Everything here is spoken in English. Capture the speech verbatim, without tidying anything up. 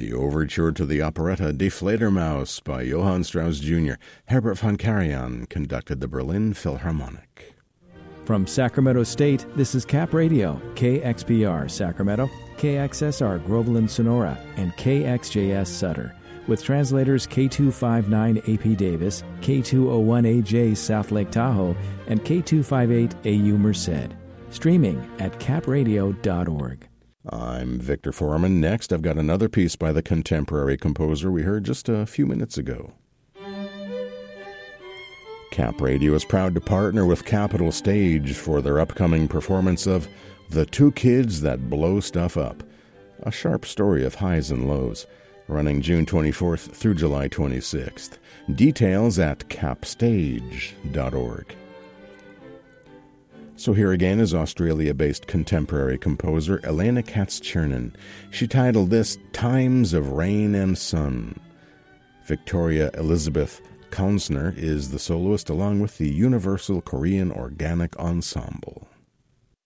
the overture to the operetta Die Fledermaus by Johann Strauss Junior Herbert von Karajan conducted the Berlin Philharmonic. From Sacramento State, this is Cap Radio, K X P R Sacramento, K X S R Groveland Sonora, and K X J S Sutter, with translators K two fifty-nine A P Davis, K two oh one A J South Lake Tahoe, and K two fifty-eight A U Merced. Streaming at cap radio dot org. I'm Victor Foreman. Next, I've got another piece by the contemporary composer we heard just a few minutes ago. Cap Radio is proud to partner with Capitol Stage for their upcoming performance of The Two Kids That Blow Stuff Up, a sharp story of highs and lows, running June twenty-fourth through July twenty-sixth. Details at cap stage dot org. So here again is Australia-based contemporary composer Elena Katz-Chernin. She titled this Times of Rain and Sun. Victoria Elizabeth Kaunsner is the soloist along with the Universal Korean Organic Ensemble.